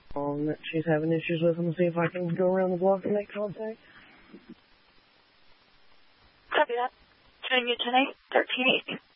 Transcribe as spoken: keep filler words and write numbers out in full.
Um, that she's having issues with and see if I can go around the block and make contact. Copy that. Turning you ten eight, thirteen eight.